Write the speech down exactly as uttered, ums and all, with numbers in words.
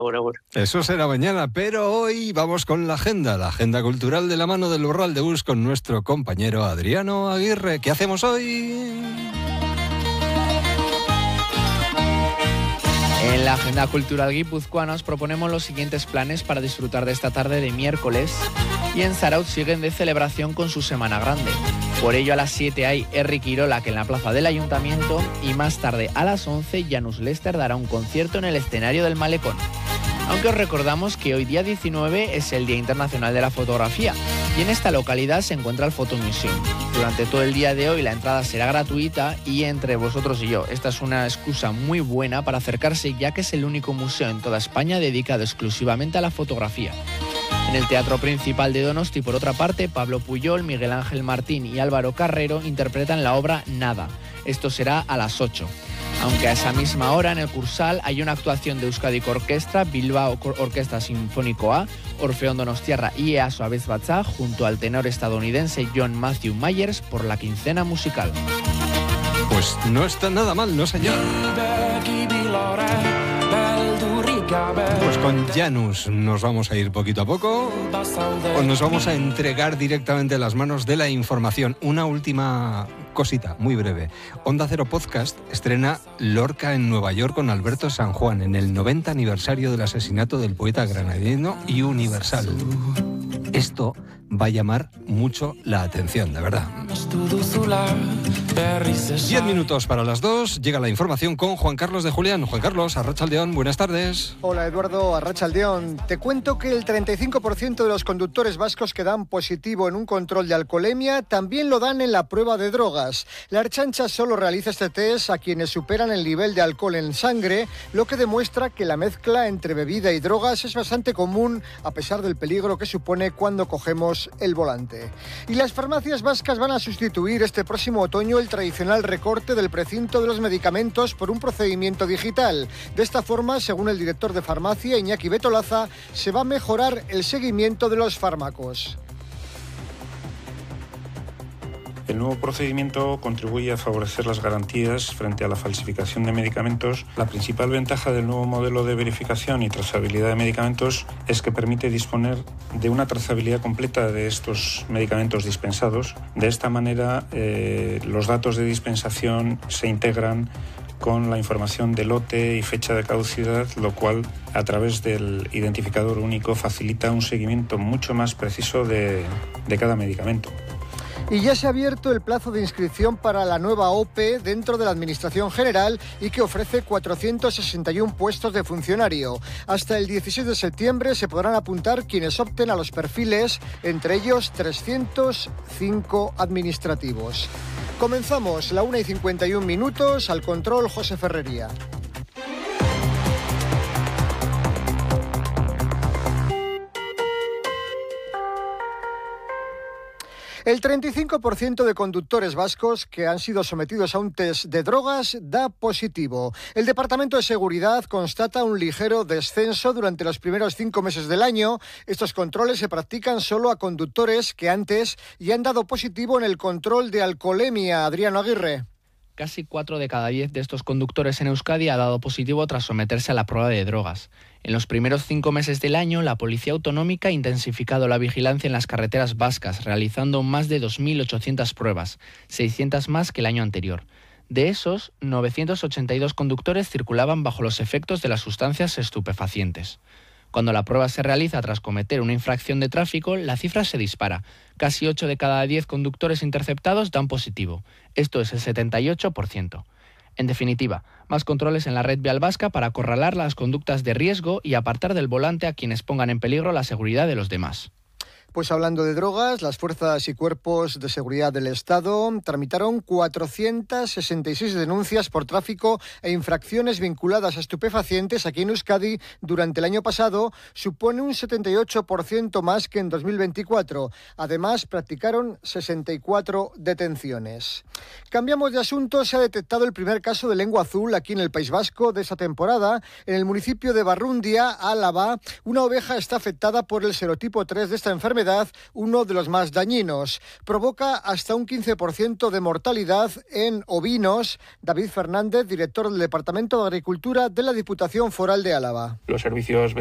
Ahora, ahora. Eso será mañana, pero hoy vamos con la agenda, la agenda cultural de la mano del Borral de Bus con nuestro compañero Adriano Aguirre. ¿Qué hacemos hoy? En la agenda cultural guipuzcoana os proponemos los siguientes planes para disfrutar de esta tarde de miércoles. Y en Zarautz siguen de celebración con su Semana Grande. Por ello a las siete hay Herri Kirolak en la plaza del Ayuntamiento y más tarde a las once Janus Lester dará un concierto en el escenario del Malecón. Aunque os recordamos que hoy día diecinueve es el Día Internacional de la Fotografía y en esta localidad se encuentra el Fotomuseum. Durante todo el día de hoy la entrada será gratuita y entre vosotros y yo, esta es una excusa muy buena para acercarse ya que es el único museo en toda España dedicado exclusivamente a la fotografía. En el Teatro Principal de Donosti, por otra parte, Pablo Puyol, Miguel Ángel Martín y Álvaro Carrero interpretan la obra Nada. Esto será a las ocho. Aunque a esa misma hora en el Cursal hay una actuación de Euskadi Orquestra, Bilbao Orquesta Sinfónico Orfeón Donostiarra y Easo Abezbatza junto al tenor estadounidense John Matthew Myers por la quincena musical. Pues no está nada mal, ¿no, señor? Pues con Janus nos vamos a ir poquito a poco o nos vamos a entregar directamente a las manos de la información. Una última cosita, muy breve. Onda Cero Podcast estrena Lorca en Nueva York con Alberto San Juan en el noventa aniversario del asesinato del poeta granadino y universal. Esto va a llamar mucho la atención, de verdad. Diez minutos para las dos, llega la información con Juan Carlos de Julián. Juan Carlos, arratsaldeón, buenas tardes. Hola Eduardo, arratsaldeón. Te cuento que el treinta y cinco por ciento de los conductores vascos que dan positivo en un control de alcoholemia también lo dan en la prueba de drogas. La Ertzaintza solo realiza este test a quienes superan el nivel de alcohol en sangre, lo que demuestra que la mezcla entre bebida y drogas es bastante común a pesar del peligro que supone cuando cogemos el volante. Y las farmacias vascas van a sustituir este próximo otoño el tradicional recorte del precinto de los medicamentos por un procedimiento digital. De esta forma, según el director de farmacia, Iñaki Betolaza, se va a mejorar el seguimiento de los fármacos. El nuevo procedimiento contribuye a favorecer las garantías frente a la falsificación de medicamentos. La principal ventaja del nuevo modelo de verificación y trazabilidad de medicamentos es que permite disponer de una trazabilidad completa de estos medicamentos dispensados. De esta manera, eh, los datos de dispensación se integran con la información de lote y fecha de caducidad, lo cual, a través del identificador único, facilita un seguimiento mucho más preciso de, de cada medicamento. Y ya se ha abierto el plazo de inscripción para la nueva O P E dentro de la Administración General y que ofrece cuatrocientos sesenta y uno puestos de funcionario. Hasta el dieciséis de septiembre se podrán apuntar quienes opten a los perfiles, entre ellos trescientos cinco administrativos. Comenzamos, la una y cincuenta y un minutos, al control José Ferrería. El treinta y cinco por ciento de conductores vascos que han sido sometidos a un test de drogas da positivo. El Departamento de Seguridad constata un ligero descenso durante los primeros cinco meses del año. Estos controles se practican solo a conductores que antes ya han dado positivo en el control de alcoholemia. Adriano Aguirre. Casi cuatro de cada diez de estos conductores en Euskadi ha dado positivo tras someterse a la prueba de drogas. En los primeros cinco meses del año, la Policía Autonómica ha intensificado la vigilancia en las carreteras vascas, realizando más de dos mil ochocientas pruebas, seiscientas más que el año anterior. De esos, novecientos ochenta y dos conductores circulaban bajo los efectos de las sustancias estupefacientes. Cuando la prueba se realiza tras cometer una infracción de tráfico, la cifra se dispara. Casi ocho de cada diez conductores interceptados dan positivo. Esto es el setenta y ocho por ciento. En definitiva, más controles en la red vial vasca para acorralar las conductas de riesgo y apartar del volante a quienes pongan en peligro la seguridad de los demás. Pues hablando de drogas, las fuerzas y cuerpos de seguridad del Estado tramitaron cuatrocientas sesenta y seis denuncias por tráfico e infracciones vinculadas a estupefacientes aquí en Euskadi durante el año pasado, supone un setenta y ocho por ciento más que en dos mil veinticuatro. Además, practicaron sesenta y cuatro detenciones. Cambiamos de asunto, se ha detectado el primer caso de lengua azul aquí en el País Vasco de esta temporada. En el municipio de Barrundia, Álava, una oveja está afectada por el serotipo tres de esta enfermedad enfermedad, uno de los más dañinos. Provoca hasta un quince por ciento de mortalidad en ovinos. David Fernández, director del Departamento de Agricultura de la Diputación Foral de Álava. Los servicios